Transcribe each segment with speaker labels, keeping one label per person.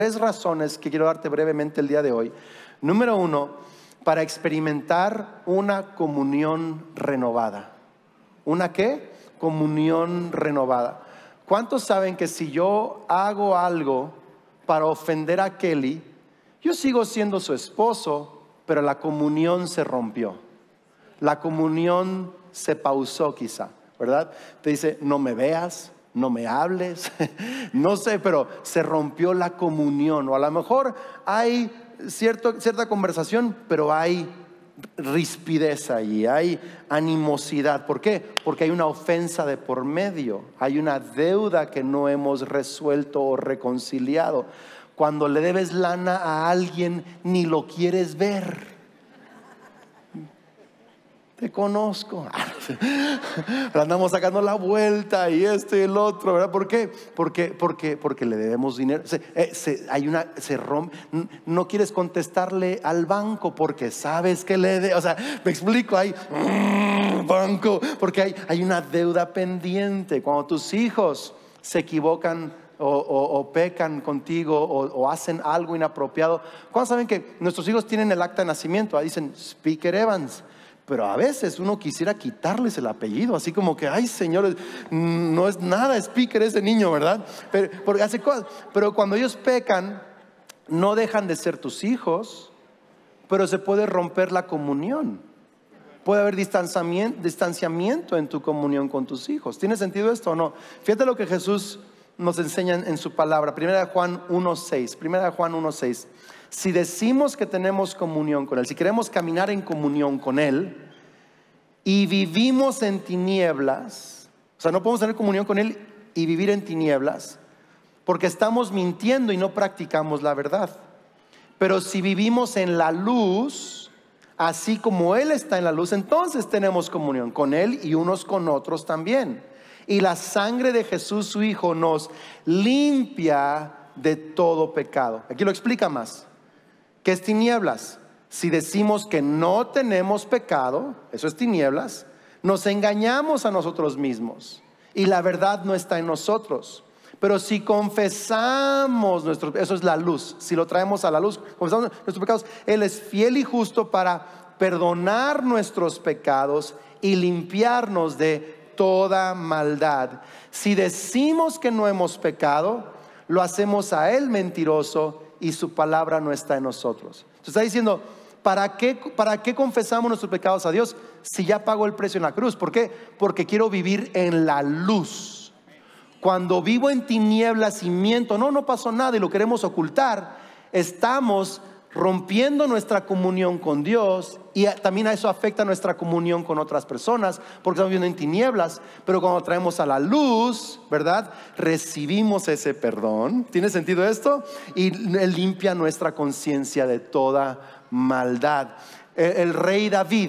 Speaker 1: Tres razones que quiero darte brevemente el día de hoy. Número uno, para experimentar una comunión renovada. ¿Una qué? Comunión renovada. ¿Cuántos saben que si yo hago algo para ofender a Kelly, yo sigo siendo su esposo, pero la comunión se rompió? La comunión se pausó quizá, ¿verdad? Te dice, no me veas, no me hables, no sé, pero se rompió la comunión. O a lo mejor hay cierta conversación, pero hay rispidez ahí, hay animosidad. ¿Por qué? Porque hay una ofensa de por medio, hay una deuda que no hemos resuelto o reconciliado. Cuando le debes lana a alguien, ni lo quieres ver. Te conozco. Andamos sacando la vuelta y esto y el otro, ¿verdad? ¿Por qué? Porque le debemos dinero. Se rompe. No quieres contestarle al banco porque sabes que le debe. O sea, me explico, hay banco, porque hay una deuda pendiente. Cuando tus hijos se equivocan o pecan contigo o hacen algo inapropiado, ¿cuándo saben que nuestros hijos tienen el acta de nacimiento? Ahí dicen Speaker Evans. Pero a veces uno quisiera quitarles el apellido, así como que, ay señores, no es nada Speaker ese niño, ¿verdad? Porque hace cosas. Pero cuando ellos pecan, no dejan de ser tus hijos, pero se puede romper la comunión. Puede haber distanciamiento en tu comunión con tus hijos. ¿Tiene sentido esto o no? Fíjate lo que Jesús nos enseña en su palabra. Primera de Juan 1:6. Si decimos que tenemos comunión con Él, si queremos caminar en comunión con Él y vivimos en tinieblas, o sea, no podemos tener comunión con Él y vivir en tinieblas porque estamos mintiendo y no practicamos la verdad. Pero si vivimos en la luz, así como Él está en la luz, entonces tenemos comunión con Él y unos con otros también. Y la sangre de Jesús, su Hijo, nos limpia de todo pecado. Aquí lo explica más. ¿Qué es tinieblas? Si decimos que no tenemos pecado, eso es tinieblas, nos engañamos a nosotros mismos y la verdad no está en nosotros. Pero si confesamos eso es la luz, si lo traemos a la luz, confesamos nuestros pecados, Él es fiel y justo para perdonar nuestros pecados y limpiarnos de toda maldad. Si decimos que no hemos pecado, lo hacemos a Él mentiroso y su palabra no está en nosotros. Entonces está diciendo, ¿para qué confesamos nuestros pecados a Dios si ya pagó el precio en la cruz? ¿Por qué? Porque quiero vivir en la luz. Cuando vivo en tinieblas y miento, no pasó nada y lo queremos ocultar, estamos rompiendo nuestra comunión con Dios y también a eso afecta nuestra comunión con otras personas porque estamos viviendo en tinieblas. Pero cuando traemos a la luz, ¿verdad? Recibimos ese perdón. ¿Tiene sentido esto? Y Él limpia nuestra conciencia de toda maldad. El rey David,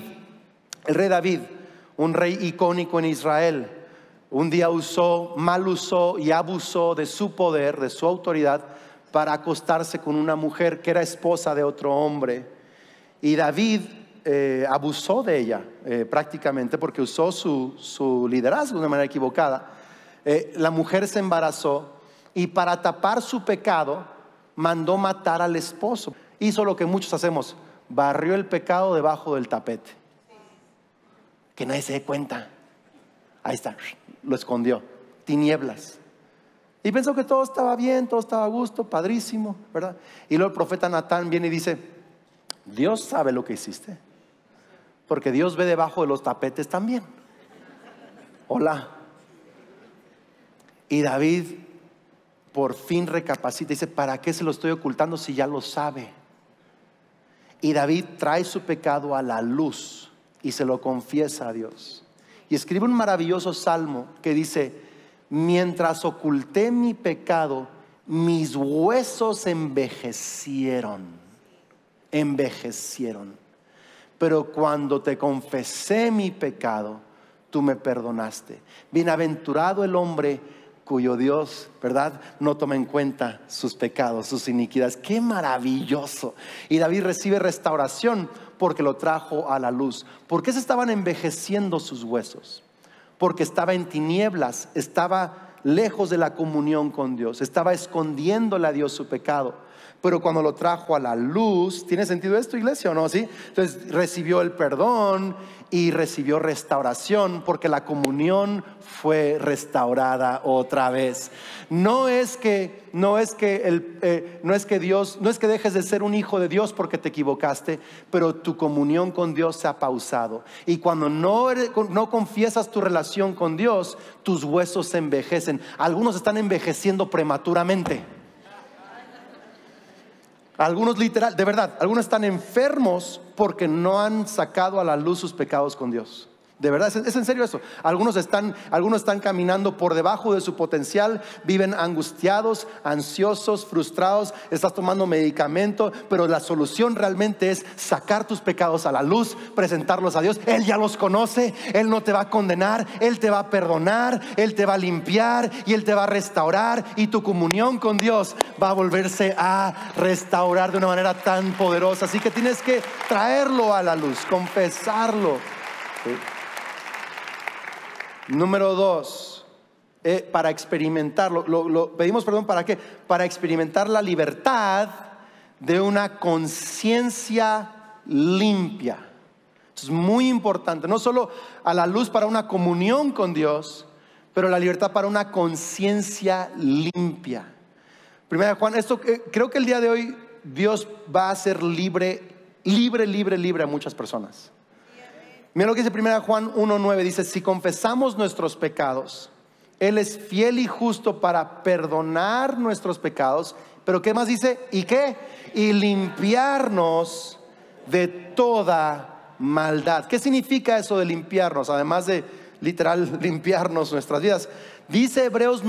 Speaker 1: un rey icónico en Israel, un día mal usó y abusó de su poder, de su autoridad, para acostarse con una mujer que era esposa de otro hombre. Y David abusó de ella prácticamente porque usó su liderazgo de manera equivocada. La mujer se embarazó y para tapar su pecado mandó matar al esposo. Hizo lo que muchos hacemos, barrió el pecado debajo del tapete, que nadie se dé cuenta. Ahí está, lo escondió. Tinieblas. Y pensó que todo estaba bien, todo estaba a gusto, padrísimo, ¿verdad? Y luego el profeta Natán viene y dice, Dios sabe lo que hiciste, porque Dios ve debajo de los tapetes también. Hola. Y David por fin recapacita y dice, ¿para qué se lo estoy ocultando si ya lo sabe? Y David trae su pecado a la luz y se lo confiesa a Dios. Y escribe un maravilloso salmo que dice, mientras oculté mi pecado, mis huesos envejecieron. Pero cuando te confesé mi pecado, tú me perdonaste. Bienaventurado el hombre cuyo Dios, ¿verdad?, no toma en cuenta sus pecados, sus iniquidades. ¡Qué maravilloso! Y David recibe restauración porque lo trajo a la luz. ¿Por qué se estaban envejeciendo sus huesos? Porque estaba en tinieblas, estaba lejos de la comunión con Dios, estaba escondiéndole a Dios su pecado. Pero cuando lo trajo a la luz, ¿tiene sentido esto, iglesia, o no? ¿Sí? Entonces recibió el perdón y recibió restauración, porque la comunión fue restaurada otra vez. No es que dejes de ser un hijo de Dios porque te equivocaste, pero tu comunión con Dios se ha pausado. Y cuando no confiesas tu relación con Dios, tus huesos se envejecen. Algunos están envejeciendo prematuramente. Algunos literal, de verdad, algunos están enfermos porque no han sacado a la luz sus pecados con Dios. De verdad, es en serio eso. Algunos están caminando por debajo de su potencial, viven angustiados, ansiosos, frustrados, estás tomando medicamento, pero la solución realmente es sacar tus pecados a la luz, presentarlos a Dios. Él ya los conoce, Él no te va a condenar, Él te va a perdonar, Él te va a limpiar y Él te va a restaurar, y tu comunión con Dios va a volverse a restaurar de una manera tan poderosa. Así que tienes que traerlo a la luz, confesarlo. ¿Sí? Número 2, para experimentarlo, pedimos perdón, ¿para qué? Para experimentar la libertad de una conciencia limpia. Es muy importante, no solo a la luz para una comunión con Dios, pero la libertad para una conciencia limpia. Primera de Juan, creo que el día de hoy Dios va a hacer libre a muchas personas. Mira lo que dice 1 Juan 1:9, dice: si confesamos nuestros pecados, Él es fiel y justo para perdonar nuestros pecados. Pero ¿qué más dice? ¿Y qué? Y limpiarnos de toda maldad. ¿Qué significa eso de limpiarnos? Además de literal limpiarnos nuestras vidas. Dice Hebreos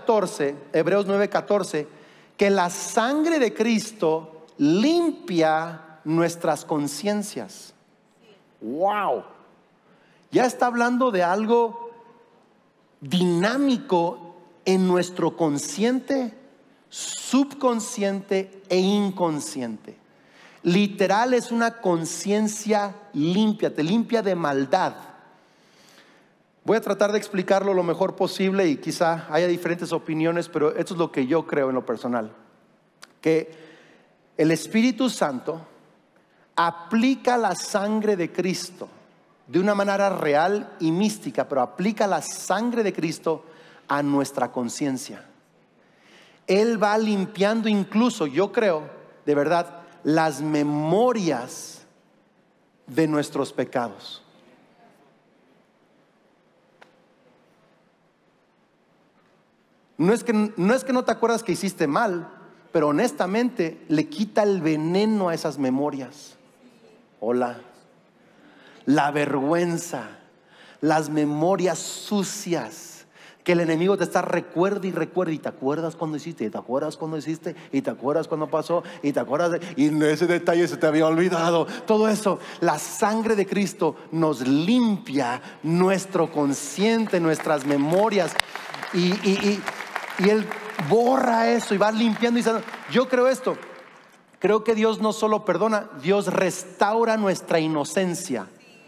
Speaker 1: 9:14, que la sangre de Cristo limpia nuestras conciencias. Wow. Ya está hablando de algo dinámico en nuestro consciente, subconsciente e inconsciente. Literal, es una conciencia limpia, te limpia de maldad. Voy a tratar de explicarlo lo mejor posible y quizá haya diferentes opiniones, pero esto es lo que yo creo en lo personal. Que el Espíritu Santo aplica la sangre de Cristo de una manera real y mística, pero aplica la sangre de Cristo a nuestra conciencia. Él va limpiando incluso, yo creo, de verdad, las memorias de nuestros pecados. No es que no te acuerdas que hiciste mal, pero honestamente le quita el veneno a esas memorias. Hola. La vergüenza, las memorias sucias que el enemigo te está recuerda y te acuerdas cuando hiciste, y te acuerdas cuando hiciste, y te acuerdas cuando pasó, y te acuerdas y ese detalle se te había olvidado. Todo eso, la sangre de Cristo nos limpia nuestro consciente, nuestras memorias, y Él borra eso y va limpiando y sanando. Yo creo esto. Creo que Dios no solo perdona, Dios restaura nuestra inocencia.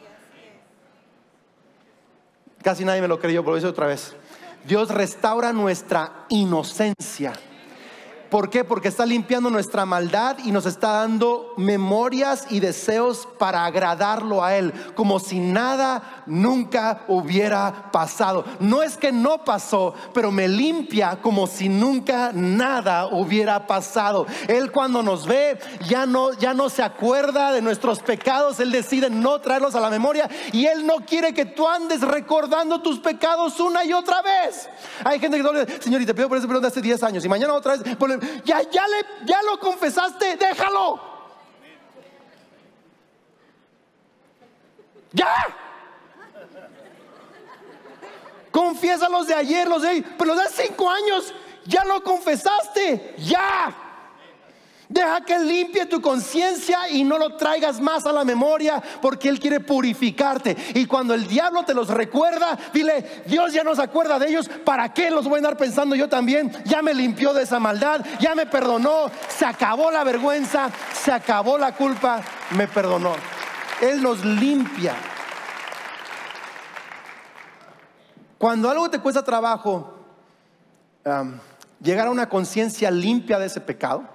Speaker 1: Casi nadie me lo creyó, pero lo hice otra vez. Dios restaura nuestra inocencia. ¿Por qué? Porque está limpiando nuestra maldad y nos está dando memorias y deseos para agradarlo a Él, como si nada nunca hubiera pasado. No es que no pasó, pero me limpia como si nunca nada hubiera pasado. Él, cuando nos ve, ya no se acuerda de nuestros pecados. Él decide no traerlos a la memoria, y Él no quiere que tú andes recordando tus pecados una y otra vez. Hay gente que dice: Señor, y te pido por ese perdón de hace 10 años, y mañana otra vez. Ya lo confesaste, déjalo. Ya. Confiesa los de ayer, los de hoy, pero los de hace 5 años ya lo confesaste. Ya. Deja que Él limpie tu conciencia y no lo traigas más a la memoria, porque Él quiere purificarte. Y cuando el diablo te los recuerda, dile: Dios ya no se acuerda de ellos, ¿para qué los voy a andar pensando yo también? Ya me limpió de esa maldad, ya me perdonó, se acabó la vergüenza, se acabó la culpa, me perdonó. Él nos limpia. Cuando algo te cuesta trabajo, llegar a una conciencia limpia de ese pecado,